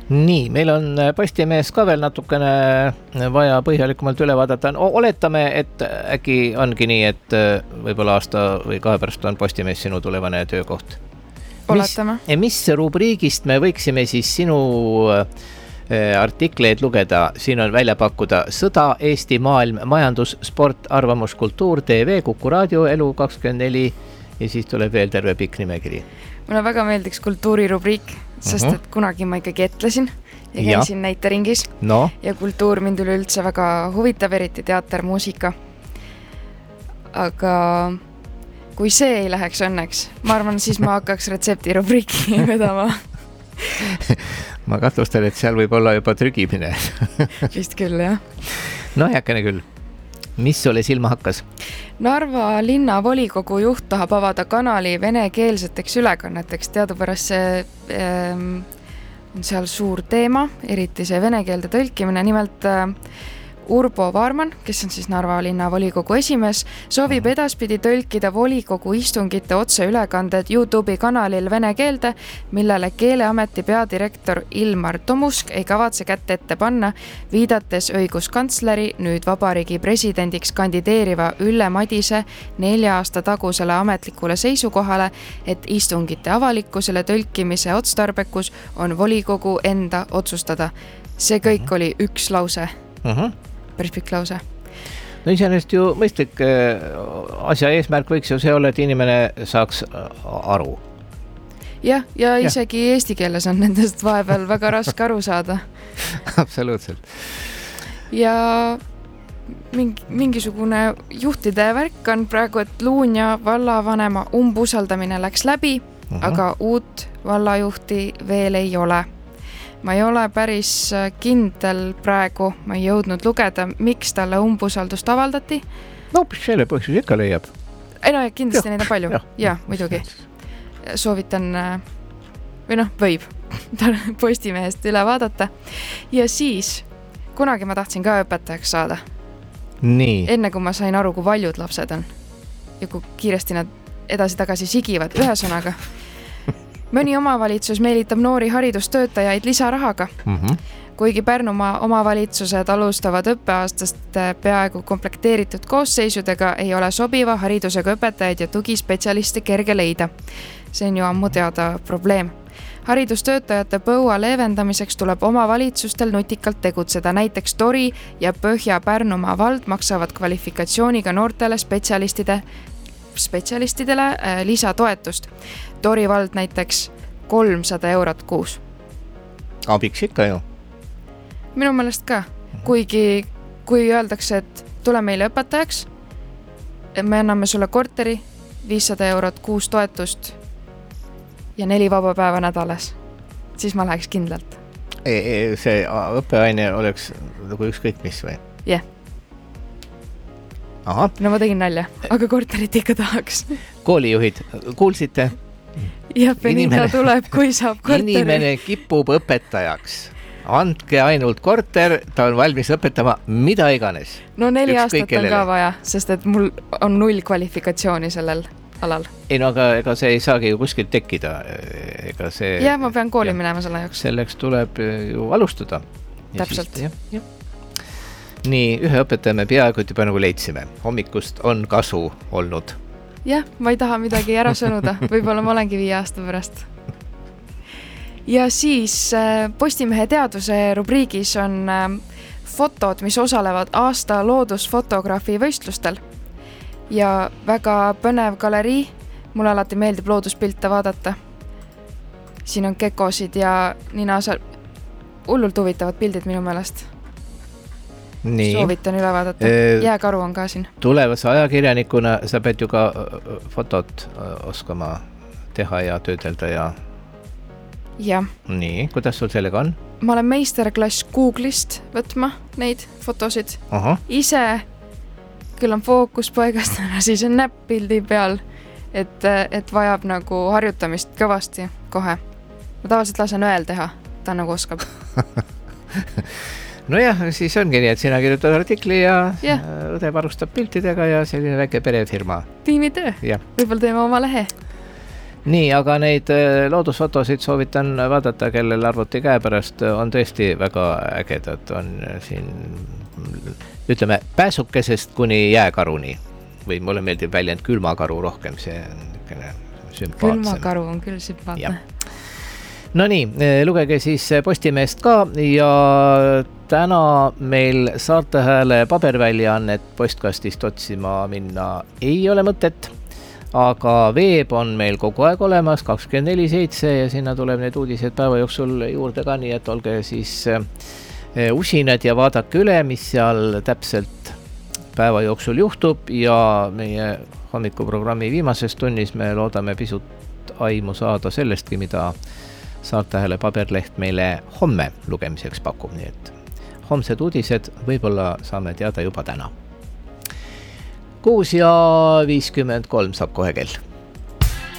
Nii, meil on Postimehes ka veel natukene vaja põhjalikumalt üle vaadata. Oletame, et äkki ongi nii, et võib-olla aasta või 2 pärast on Postimees sinu tulevane töökoht. Oletame. Mis rubriigist me võiksime siis sinu artikleid lugeda? Siin on välja pakkuda Sõda, Eesti, maailm, majandus, sport, arvamus, kultuur, TV, Kuku raadio, elu 24 ja siis tuleb veel terve pikk nimekiri. Mulle väga meeldiks kultuurirubriik, sest et kunagi ma ikkagi etlesin ja käisin näiteringis ja kultuur mind üleüldse väga huvitab, eriti teater, muusika. Aga kui see ei läheks õnneks, ma arvan, siis ma hakkaks retseptirubriiki vedama. Ma kahtlustan, et seal võib olla juba trügimine. Vist küll, jah. No heakene küll. Mis sulle silma hakkas? Narva linna volikogu juht tahab avada kanali venekeelseteks ülekanneteks. Teadupärast see on seal suur teema, eriti see venekeelde tõlkimine. Nimelt Urbo Vaarman, kes on siis Narva linna volikogu esimees, soovib edaspidi tõlkida volikogu istungite otseülekanded YouTube'i kanalil vene keelde, millele Keeleameti peadirektor Ilmar Tomusk ei kavatse kätte ette panna, viidates õiguskantsleri nüüd vabariigi presidendiks kandideeriva Ülle Madise 4 aasta tagusele ametlikule seisukohale, et istungite avalikkusele tõlkimise otstarbekus on volikogu enda otsustada. See kõik oli üks lause. Päris pikk lause. No iseenesest ju mõistlik asja eesmärk võiks ju see olla, et inimene saaks aru. Ja isegi eesti keeles on nendest vahepeal väga raske aru saada. Absoluutselt. Ja mingisugune juhtide värk on praegu, et Luunja vallavanema umbusaldamine läks läbi, aga uut vallajuhti veel ei ole. Ma ei ole päris kindel praegu, ma ei jõudnud lugeda, miks talle umbusaldust avaldati. No, selle põhjus ikka leiab. No, kindlasti neid on palju. Ja, muidugi. Soovitan, või võib Postimehest üle vaadata. Ja siis, kunagi ma tahtsin ka õpetajaks saada. Nii. Enne kui ma sain aru, kui valjud lapsed on. Ja kui kiiresti nad edasi-tagasi sigivad ühesõnaga. Mõni omavalitsus meelitab noori haridustöötajaid lisarahaga. Kuigi Pärnumaa omavalitsused alustavad õppeaastast peaaegu komplekteeritud koosseisudega, ei ole sobiva haridusega õpetajaid ja tugispetsialiste kerge leida. See on ju ammu teada probleem. Haridustöötajate põua leevendamiseks tuleb omavalitsustel nutikalt tegutseda. Näiteks Tori ja Põhja-Pärnumaa vald maksavad kvalifikatsiooniga noortele spetsialistidele lisatoetust. Tori vald näiteks 300 eurot kuus. Abiks ikka ju. Minu meelest ka. Kuigi, kui öeldakse, et tule meile õpetajaks, me anname sulle korteri, 500 eurot kuus toetust ja 4 vaba päeva nädalas, siis ma läheks kindlalt. See õppeaine oleks nagu ükskõik mis või? Jah. Aha. No ma tegin nalja, aga korterit ikka tahaks. Koolijuhid, kuulsite? Ja Benita tuleb, kui saab korteri. Inimene kipub õpetajaks. Andke ainult korter, ta on valmis õpetama mida iganes. No 4 aastat on ka vaja, sest et mul on 0 kvalifikatsiooni sellel alal. Ei no aga ega see ei saagi ju kuskilt tekkida. Ja ma pean kooli minema selle jaoks. Selleks tuleb ju alustada. Täpselt. Nii, ühe õpetaja me peaaegu juba nagu leidsime. Hommikust on kasu olnud. Jah, ma ei taha midagi ära sõnuda. Võib-olla ma olengi 5 aasta pärast. Ja siis Postimehe teaduse rubriigis on fotod, mis osalevad aasta loodusfotograafi võistlustel. Ja väga põnev galerii. Mulle alati meeldib looduspilte vaadata. Siin on kekosid ja ninaasal. Hullult huvitavad pildid minu meelest. Nii. Soovitan üle vaadata. Jääkaru on ka siin. Tulevase ajakirjanikuna sa pead ju ka fotot oskama teha ja töödelda ja... Ja. Nii, kuidas sul sellega on? Ma olen meisterklass Google'ist võtma neid fotosid. Ise küll on fookus paigast ära, siis on näppildi peal, et vajab nagu harjutamist kõvasti kohe. Ma tavaliselt lasen õel teha, ta nagu oskab. Nojah, siis ongi nii, et sina kirjutad artikli ja õde varustab piltidega ja selline väike perefirma. Tiimitöö. Võib-olla teeme oma lehe. nii, aga neid loodusfotosid soovitan vaadata, kellel arvuti käepärast on tõesti väga ägedad, on siin ütleme pääsukesest kuni jääkaruni või mulle meeldib väljend külmakaru rohkem, see on niisugune sümpaatsem. Külmakaru on küll sümpaatne. No nii, lugege siis Postimeest ka ja täna meil Saarte Hääle paberväljaannet postkastist otsima minna ei ole mõtet, aga veeb on meil kogu aeg olemas 24/7 ja sinna tuleb need uudised päeva jooksul juurde ka, nii et olge siis usinad ja vaadake üle, mis seal täpselt päeva jooksul juhtub ja meie hommikuprogrammi viimases tunnis me loodame pisut aimu saada sellestki, mida Saarte Hääle paberleht meile homme lugemiseks pakub, nii et homsed uudised võib-olla saame teada juba täna. 6:53 saab kohe kell.